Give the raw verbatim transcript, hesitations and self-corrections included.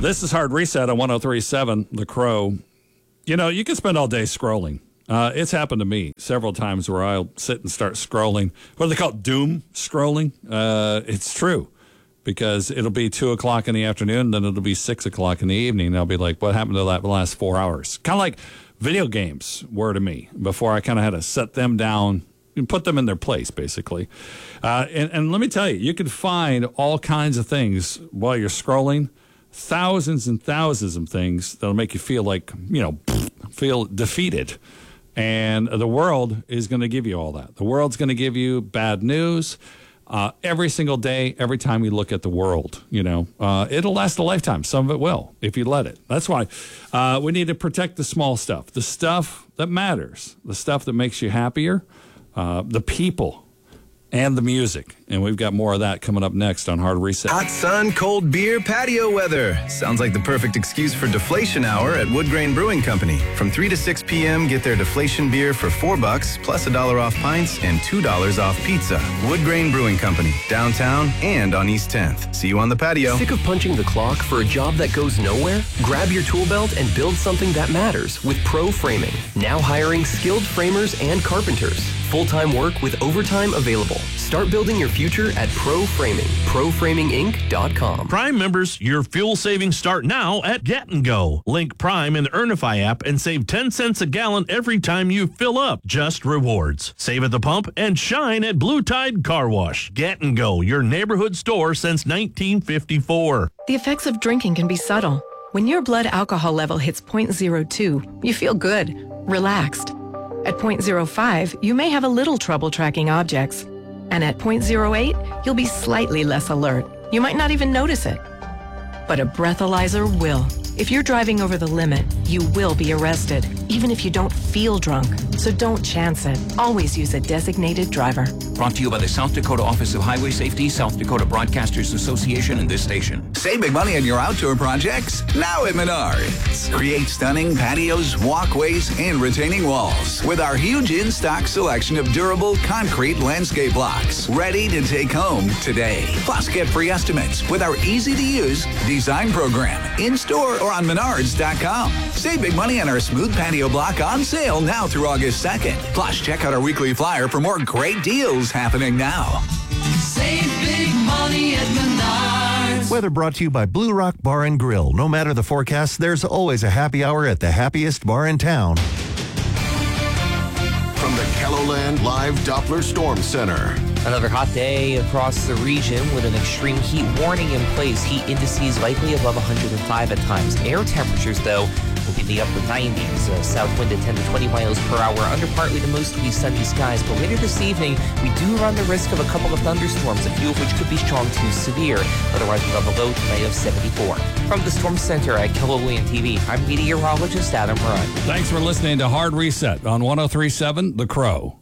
This is Hard Reset on one oh three point seven The Crow. You know, you can spend all day scrolling. Uh, it's happened to me several times where I'll sit and start scrolling. What do they call it? Doom scrolling? Uh, it's true. Because it'll be two o'clock in the afternoon, then it'll be six o'clock in the evening. And I'll be like, what happened to that last four hours? Kind of like video games were to me before I kind of had to set them down and put them in their place, basically. Uh, and, and let me tell you, you can find all kinds of things while you're scrolling. Thousands and thousands of things that'll make you feel like, you know, feel defeated. And the world is going to give you all that. The world's going to give you bad news uh, every single day, every time you look at the world. You know, uh, it'll last a lifetime. Some of it will, if you let it. That's why uh, we need to protect the small stuff, the stuff that matters, the stuff that makes you happier, uh, the people, and the music. And we've got more of that coming up next on Hard Reset. Hot sun, cold beer, patio weather. Sounds like the perfect excuse for Deflation Hour at Wood Grain Brewing Company. From three to six p.m., get their deflation beer for four bucks, plus a dollar off pints and two dollars off pizza. Wood Grain Brewing Company, downtown and on East tenth. See you on the patio. Sick of punching the clock for a job that goes nowhere? Grab your tool belt and build something that matters with Pro Framing. Now hiring skilled framers and carpenters. Full-time work with overtime available. Start building your future at Pro Framing. pro framing inc dot com. Prime members, your fuel savings start now at Get and Go. Link Prime in the Earnify app and save ten cents a gallon every time you fill up. Just rewards. Save at the pump and shine at Blue Tide Car Wash. Get and Go, your neighborhood store since nineteen fifty-four. The effects of drinking can be subtle. When your blood alcohol level hits zero point zero two, you feel good, relaxed. At zero point zero five, you may have a little trouble tracking objects. And at zero point zero eight, you'll be slightly less alert. You might not even notice it. But a breathalyzer will. If you're driving over the limit, you will be arrested, even if you don't feel drunk. So don't chance it. Always use a designated driver. Brought to you by the South Dakota Office of Highway Safety, South Dakota Broadcasters Association, and this station. Save big money on your outdoor projects now at Menards. Create stunning patios, walkways, and retaining walls with our huge in-stock selection of durable concrete landscape blocks ready to take home today. Plus, get free estimates with our easy-to-use design program in-store or on menards dot com. Save big money on our smooth patio block on sale now through August second. Plus, check out our weekly flyer for more great deals happening now. Save big money at Menards. Weather brought to you by Blue Rock Bar and Grill. No matter the forecast, there's always a happy hour at the happiest bar in town. From the KELOLAND Live Doppler Storm Center. Another hot day across the region with an extreme heat warning in place. Heat indices likely above one hundred five at times. Air temperatures, though, will be in the upper nineties. Uh, south wind at ten to twenty miles per hour. Under partly to mostly sunny skies. But later this evening, we do run the risk of a couple of thunderstorms, a few of which could be strong to severe. Otherwise, we'll have a low tonight of seventy-four. From the Storm Center at KELOLAND T V, I'm meteorologist Adam Run. Thanks for listening to Hard Reset on one oh three point seven The Crow.